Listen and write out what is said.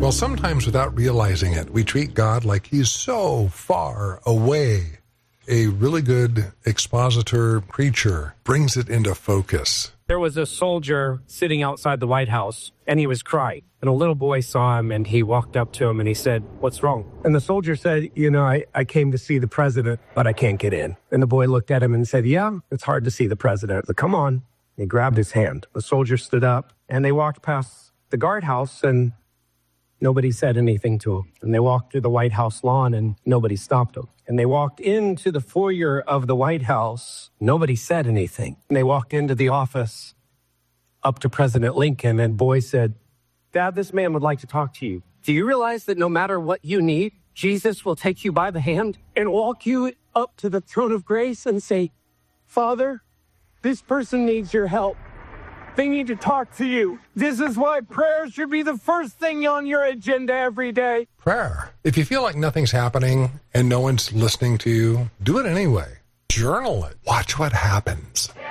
Well, sometimes without realizing it, we treat God like he's so far away. A really good expositor preacher brings it into focus. There was a soldier sitting outside the White House, and he was crying. And a little boy saw him, and he walked up to him, and he said, "What's wrong?" And the soldier said, I came to see the president, but I can't get in. And the boy looked at him and said, "Yeah, it's hard to see the president. But come on." He grabbed his hand. The soldier stood up, and they walked past the guardhouse, and nobody said anything to him. And they walked through the White House lawn, and nobody stopped them. And they walked into the foyer of the White House. Nobody said anything. And they walked into the office up to President Lincoln, and boy said, "Dad, this man would like to talk to you. Do you realize that no matter what you need, Jesus will take you by the hand and walk you up to the throne of grace and say, 'Father, this person needs your help. They need to talk to you.' This is why prayer should be the first thing on your agenda every day." Prayer. If you feel like nothing's happening and no one's listening to you, do it anyway. Journal it. Watch what happens.